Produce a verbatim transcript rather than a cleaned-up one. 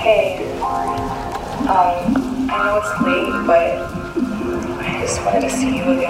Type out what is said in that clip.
Hey, um, I know it's late, but I just wanted to see you again.